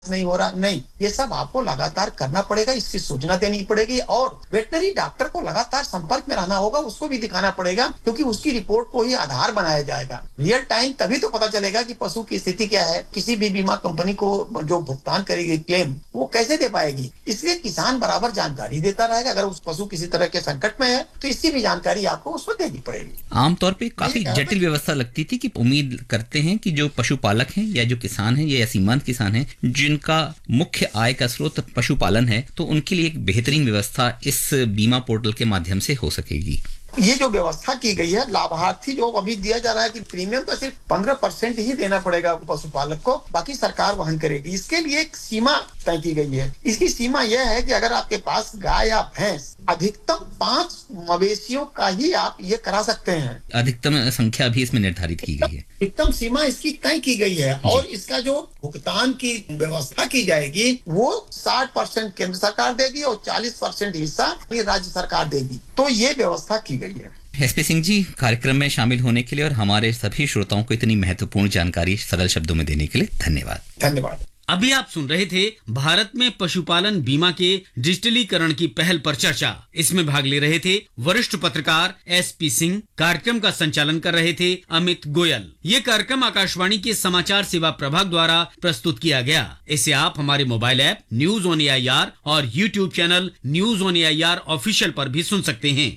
नहीं हो रहा, नहीं, ये सब आपको लगातार करना पड़ेगा, इसकी सूचना देनी पड़ेगी और वेटनरी डॉक्टर को लगातार संपर्क में रहना होगा, उसको भी दिखाना पड़ेगा, क्योंकि उसकी रिपोर्ट को ही आधार बनाया जाएगा। रियल टाइम तभी तो पता चलेगा कि पशु की स्थिति क्या है। किसी भी बीमा कंपनी को जो भुगतान करेगी क्लेम, वो कैसे दे पाएगी। इसलिए किसान बराबर जानकारी देता रहेगा। अगर उस पशु किसी तरह के संकट में है तो इसकी भी जानकारी आपको उसको देनी पड़ेगी। आमतौर पे काफी जटिल व्यवस्था लगती थी कि उम्मीद करते हैं कि जो पशुपालक हैं या जो किसान हैं या सीमांत किसान हैं जिनका मुख्य आय का स्रोत पशुपालन है, तो उनके लिए एक बेहतरीन व्यवस्था इस बीमा पोर्टल के माध्यम से हो सकेगी। ये जो व्यवस्था की गई है, लाभार्थी जो अभी दिया जा रहा है कि प्रीमियम का सिर्फ 15% ही देना पड़ेगा पशुपालक को, बाकी सरकार वहन करेगी। इसके लिए एक सीमा तय की गई है। इसकी सीमा यह है कि अगर आपके पास गाय या भैंस, अधिकतम 5 मवेशियों का ही आप ये करा सकते हैं। अधिकतम संख्या भी इसमें निर्धारित की गई है। अधिकतम सीमा इसकी तय की गई है और इसका जो भुगतान की व्यवस्था की जाएगी वो 60% केंद्र सरकार देगी और 40% हिस्सा राज्य सरकार देगी। तो ये व्यवस्था की गई है। एसपी सिंह जी, कार्यक्रम में शामिल होने के लिए और हमारे सभी श्रोताओं को इतनी महत्वपूर्ण जानकारी सरल शब्दों में देने के लिए धन्यवाद। धन्यवाद। अभी आप सुन रहे थे भारत में पशुपालन बीमा के डिजिटलीकरण की पहल पर चर्चा। इसमें भाग ले रहे थे वरिष्ठ पत्रकार एसपी सिंह। कार्यक्रम का संचालन कर रहे थे अमित गोयल। ये कार्यक्रम आकाशवाणी के समाचार सेवा प्रभाग द्वारा प्रस्तुत किया गया। इसे आप हमारे mobile app news on AIR और YouTube channel news on AIR official पर भी सुन सकते हैं।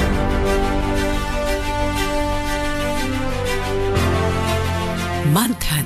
मंथन